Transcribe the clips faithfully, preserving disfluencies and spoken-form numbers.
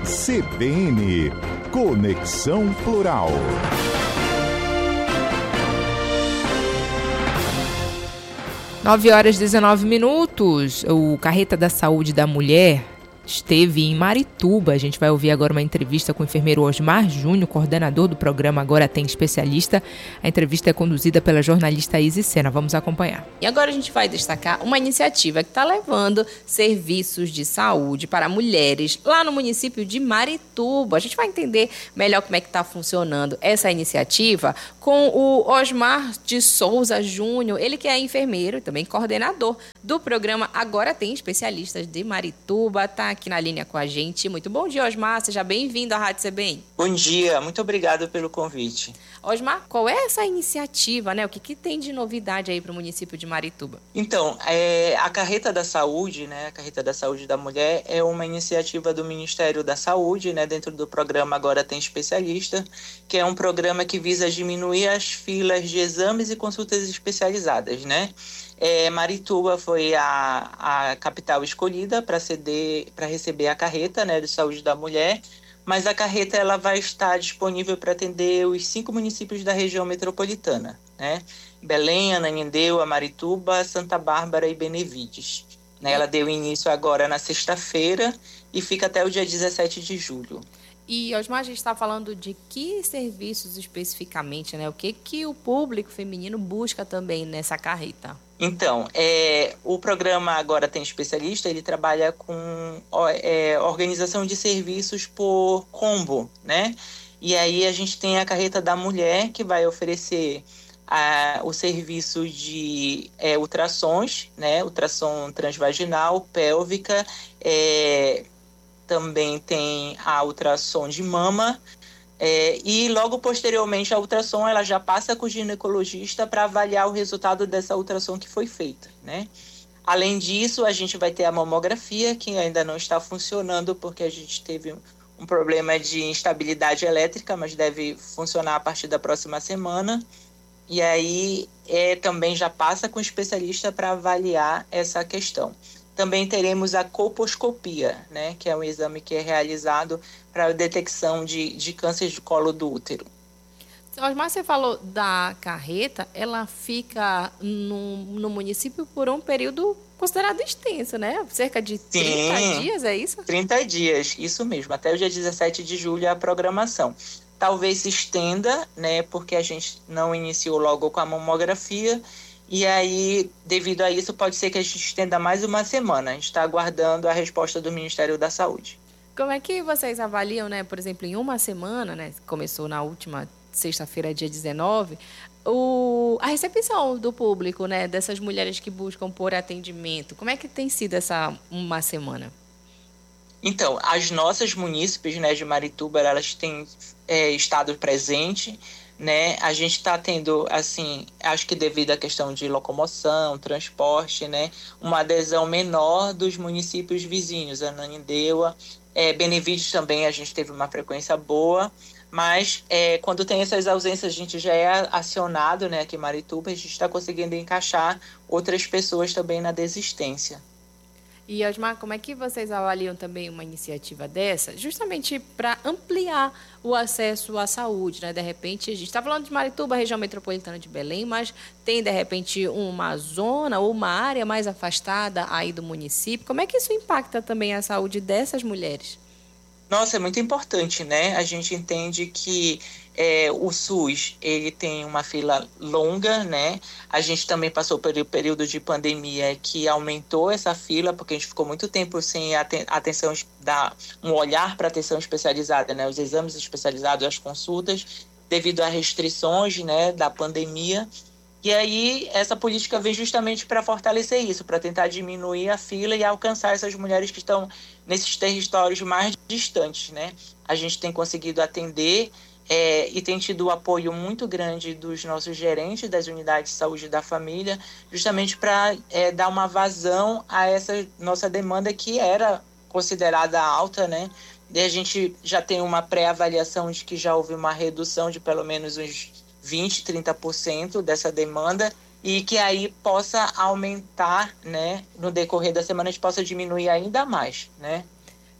C B N Conexão Plural. nove horas e dezenove minutos. O Carreta da Saúde da Mulher esteve em Marituba. A gente vai ouvir agora uma entrevista com o enfermeiro Osmar Júnior, coordenador do programa Agora Tem Especialista. A entrevista é conduzida pela jornalista Isis Sena. Vamos acompanhar. E agora a gente vai destacar uma iniciativa que está levando serviços de saúde para mulheres lá no município de Marituba. A gente vai entender melhor como é que está funcionando essa iniciativa com o Osmar de Souza Júnior, ele que é enfermeiro e também coordenador do programa Agora Tem Especialistas de Marituba. Está aqui na linha com a gente. Muito bom dia, Osmar. Seja bem-vindo à Rádio C B N. Bom dia, muito obrigado pelo convite. Osmar, qual é essa iniciativa, né? O que, que tem de novidade aí para o município de Marituba? Então, é, a Carreta da Saúde, né? A Carreta da Saúde da Mulher é uma iniciativa do Ministério da Saúde, né? Dentro do programa Agora Tem Especialista, que é um programa que visa diminuir as filas de exames e consultas especializadas, né? É, Marituba foi a, a capital escolhida para ceder, para receber a carreta, né, de saúde da mulher, mas a carreta ela vai estar disponível para atender os cinco municípios da região metropolitana, né? Belém, Ananindeua, Marituba, Santa Bárbara e Benevides. Né? Ela deu início agora na sexta-feira e fica até o dia dezessete de julho. E, Osmar, a gente está falando de que serviços especificamente, né? O que, que o público feminino busca também nessa carreta? Então, é, o programa Agora Tem Especialista, ele trabalha com é, organização de serviços por combo, né? E aí a gente tem a Carreta da Mulher, que vai oferecer a, o serviço de é, ultrassons, né? Ultrassom transvaginal, pélvica, é, também tem a ultrassom de mama, é, e logo posteriormente a ultrassom ela já passa com o ginecologista para avaliar o resultado dessa ultrassom que foi feita, né? Além disso, a gente vai ter a mamografia, que ainda não está funcionando porque a gente teve um problema de instabilidade elétrica, mas deve funcionar a partir da próxima semana. E aí é, também já passa com o especialista para avaliar essa questão. Também teremos a colposcopia, né, que é um exame que é realizado para a detecção de, de câncer de colo do útero. Osmar, você falou da carreta, ela fica no, no município por um período considerado extenso, né? Cerca de trinta Sim, dias, é isso? trinta dias, isso mesmo. Até o dia dezessete de julho é a programação. Talvez se estenda, né, porque a gente não iniciou logo com a mamografia. E aí, devido a isso, pode ser que a gente estenda mais uma semana. A gente está aguardando a resposta do Ministério da Saúde. Como é que vocês avaliam, né? Por exemplo, em uma semana, né? Começou na última sexta-feira, dia dezenove, o, a recepção do público, né? Dessas mulheres que buscam por atendimento. Como é que tem sido essa uma semana? Então, as nossas munícipes, né, de Marituba, elas têm é, estado presente, né? A gente está tendo, assim, acho que devido à questão de locomoção, transporte, né, uma adesão menor dos municípios vizinhos, Ananindeua, é, Benevides também a gente teve uma frequência boa, mas é, quando tem essas ausências a gente já é acionado, né, aqui em Marituba, a gente está conseguindo encaixar outras pessoas também na desistência. E, Osmar, como é que vocês avaliam também uma iniciativa dessa, justamente para ampliar o acesso à saúde, né? De repente, a gente está falando de Marituba, região metropolitana de Belém, mas tem, de repente, uma zona ou uma área mais afastada aí do município. Como é que isso impacta também a saúde dessas mulheres? Nossa, é muito importante, né? A gente entende que é, o SUS ele tem uma fila longa, né? A gente também passou pelo período de pandemia que aumentou essa fila, porque a gente ficou muito tempo sem atenção, dar um olhar para atenção especializada, né? Os exames especializados, as consultas, devido a restrições, né, da pandemia. E aí essa política vem justamente para fortalecer isso, para tentar diminuir a fila e alcançar essas mulheres que estão nesses territórios mais distantes, né? A gente tem conseguido atender é, e tem tido o apoio muito grande dos nossos gerentes das unidades de saúde da família, justamente para é, dar uma vazão a essa nossa demanda que era considerada alta, né? E a gente já tem uma pré-avaliação de que já houve uma redução de pelo menos uns vinte, trinta por cento dessa demanda e que aí possa aumentar, né, no decorrer da semana, a gente possa diminuir ainda mais, né?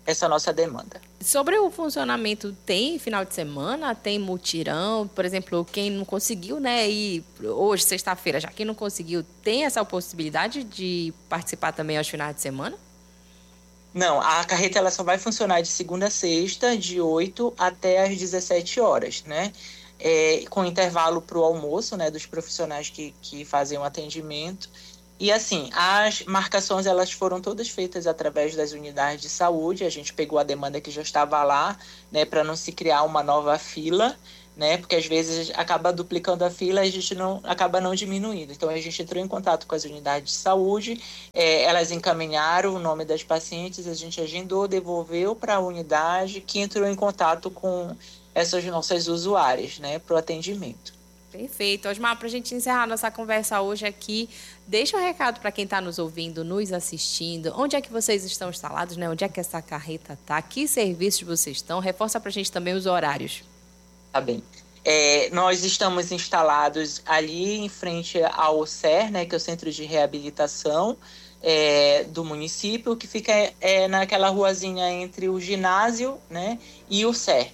essa nossa demanda. Sobre o funcionamento, tem final de semana, tem mutirão, por exemplo, quem não conseguiu, né, ir hoje, sexta-feira, já quem não conseguiu, tem essa possibilidade de participar também aos finais de semana? Não, a carreta ela só vai funcionar de segunda a sexta, de oito até às dezessete horas, né? É, com intervalo para o almoço, né, dos profissionais que, que fazem o atendimento. E assim, as marcações elas foram todas feitas através das unidades de saúde. A gente pegou a demanda que já estava lá, né, para não se criar uma nova fila, né, porque às vezes acaba duplicando a fila e a gente não, acaba não diminuindo. Então a gente entrou em contato com as unidades de saúde, é, elas encaminharam o nome das pacientes, a gente agendou, devolveu para a unidade que entrou em contato com essas nossas usuárias, né, para o atendimento. Perfeito. Osmar, para a gente encerrar nossa conversa hoje aqui, deixa um recado para quem está nos ouvindo, nos assistindo. Onde é que vocês estão instalados, né? Onde é que essa carreta está? Que serviços vocês estão? Reforça para a gente também os horários. Tá bem. É, nós estamos instalados ali em frente ao C E R, né, que é o Centro de Reabilitação é, do município, que fica é, naquela ruazinha entre o ginásio, né, e o C E R.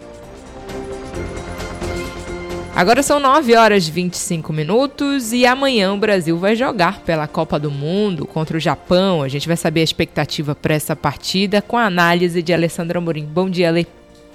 Agora são nove horas e vinte e cinco minutos e amanhã o Brasil vai jogar pela Copa do Mundo contra o Japão. A gente vai saber a expectativa para essa partida com a análise de Alessandra Amorim. Bom dia, Ale.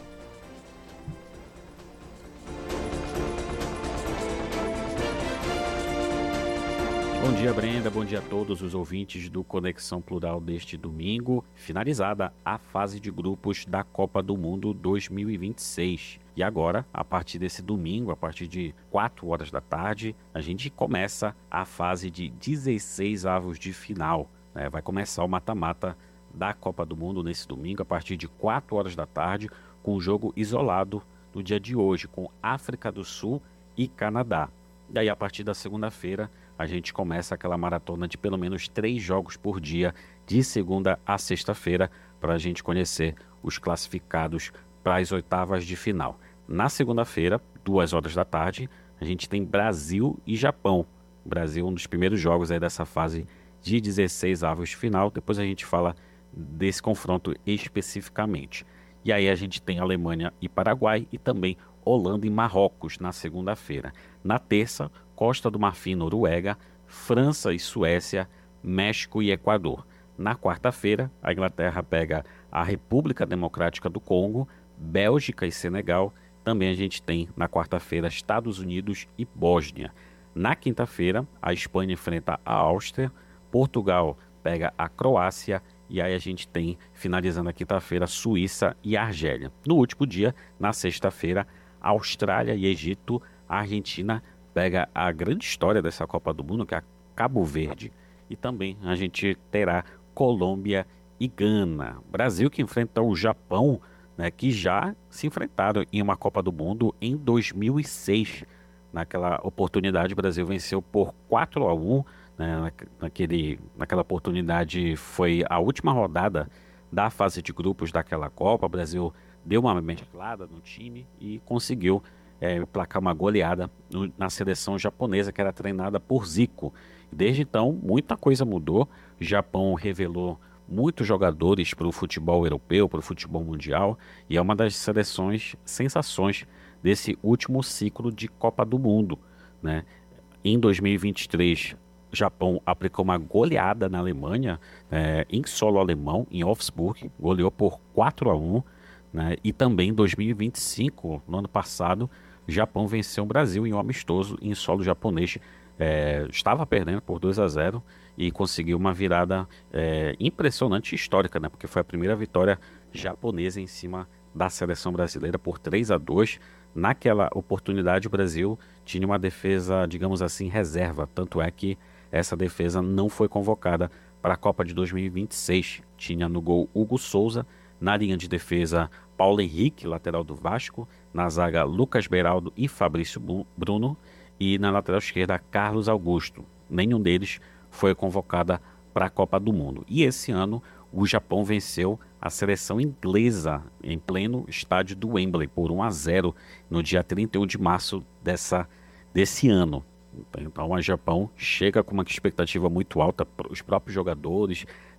Bom dia, Brenda. Bom dia a todos os ouvintes do Conexão Plural deste domingo. Finalizada a fase de grupos da Copa do Mundo dois mil e vinte e seis. E agora, a partir desse domingo, a partir de quatro horas da tarde, a gente começa a fase de dezesseis avos de final. Né? Vai começar o mata-mata da Copa do Mundo nesse domingo, a partir de quatro horas da tarde, com o jogo isolado no dia de hoje, com África do Sul e Canadá. Daí, a partir da segunda-feira, a gente começa aquela maratona de pelo menos três jogos por dia, de segunda a sexta-feira, para a gente conhecer os classificados para as oitavas de final. Na segunda-feira, duas horas da tarde, a gente tem Brasil e Japão. O Brasil, um dos primeiros jogos aí dessa fase de dezesseis avos de final. Depois a gente fala desse confronto especificamente. E aí a gente tem Alemanha e Paraguai e também Holanda e Marrocos na segunda-feira. Na terça, Costa do Marfim e Noruega, França e Suécia, México e Equador. Na quarta-feira, a Inglaterra pega a República Democrática do Congo, Bélgica e Senegal. Também a gente tem na quarta-feira Estados Unidos e Bósnia. Na quinta-feira, a Espanha enfrenta a Áustria, Portugal pega a Croácia e aí a gente tem, finalizando a quinta-feira, Suíça e Argélia. No último dia, na sexta-feira, Austrália e Egito, a Argentina pega a grande história dessa Copa do Mundo, que é a Cabo Verde. E também a gente terá Colômbia e Gana. Brasil que enfrenta o Japão, né, que já se enfrentaram em uma Copa do Mundo em dois mil e seis. Naquela oportunidade, o Brasil venceu por quatro a um. Né, naquele, naquela oportunidade foi a última rodada da fase de grupos daquela Copa. O Brasil deu uma mesclada no time e conseguiu é, placar uma goleada no, na seleção japonesa, que era treinada por Zico. Desde então, muita coisa mudou. O Japão revelou muitos jogadores para o futebol europeu, para o futebol mundial, e é uma das seleções sensações desse último ciclo de Copa do Mundo. Né? Em dois mil e vinte e três, o Japão aplicou uma goleada na Alemanha, é, em solo alemão, em Wolfsburg, goleou por quatro a um. Né? E também em dois mil e vinte e cinco, no ano passado, o Japão venceu o Brasil em um amistoso em solo japonês. É, estava perdendo por dois a zero e conseguiu uma virada é, impressionante e histórica, né? Porque foi a primeira vitória japonesa em cima da seleção brasileira por três a dois. Naquela oportunidade, o Brasil tinha uma defesa, digamos assim, reserva. Tanto é que essa defesa não foi convocada para a Copa de dois mil e vinte e seis. Tinha no gol Hugo Souza, na linha de defesa Paulo Henrique, lateral do Vasco, na zaga Lucas Beraldo e Fabrício Bruno, e na lateral esquerda Carlos Augusto. Nenhum deles foi convocada para a Copa do Mundo. E esse ano o Japão venceu a seleção inglesa em pleno estádio do Wembley por um a zero no dia trinta e um de março dessa, desse ano. Então o Japão chega com uma expectativa muito alta, os próprios jogadores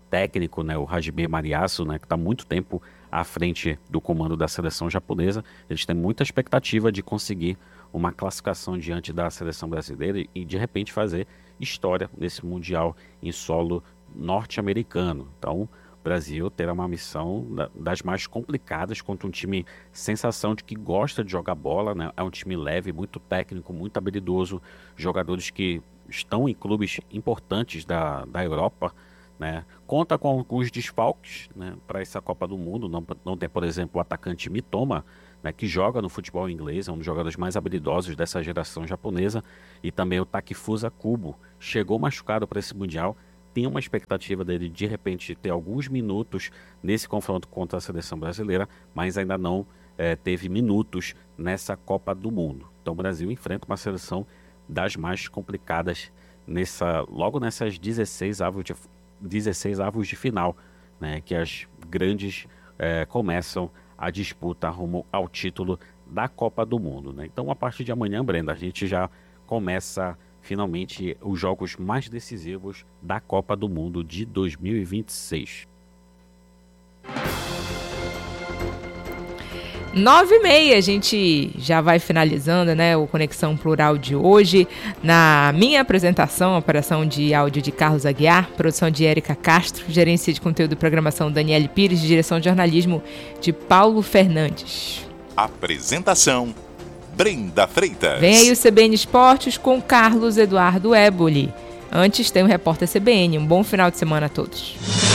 técnico, né, o Hajime Mariasu, né, que está há muito tempo à frente do comando da seleção japonesa. Eles têm muita expectativa de conseguir uma classificação diante da seleção brasileira e, de repente, fazer história nesse Mundial em solo norte-americano. Então, o Brasil terá uma missão das mais complicadas contra um time sensação de que gosta de jogar bola, né? É um time leve, muito técnico, muito habilidoso, jogadores que estão em clubes importantes da, da Europa, né? Conta com alguns desfalques, né, para essa Copa do Mundo. Não, não tem, por exemplo, o atacante Mitoma, né, que joga no futebol inglês, é um dos jogadores mais habilidosos dessa geração japonesa, e também o Takifusa Kubo chegou machucado para esse Mundial. Tem uma expectativa dele de repente ter alguns minutos nesse confronto contra a seleção brasileira, mas ainda não é, teve minutos nessa Copa do Mundo. Então o Brasil enfrenta uma seleção das mais complicadas nessa, logo nessas dezesseis avos de, dezesseis avos de final, né, que as grandes é, começam a disputa rumo ao título da Copa do Mundo, né? Então, a partir de amanhã, Brenda, a gente já começa finalmente os jogos mais decisivos da Copa do Mundo de dois mil e vinte e seis. Nove e meia, a gente já vai finalizando, né, o Conexão Plural de hoje. Na minha apresentação, a operação de áudio de Carlos Aguiar, produção de Érica Castro, gerência de conteúdo e programação Daniele Pires, direção de jornalismo de Paulo Fernandes. Apresentação, Brenda Freitas. Vem aí o C B N Esportes com Carlos Eduardo Éboli. Antes tem o Repórter C B N. Um bom final de semana a todos.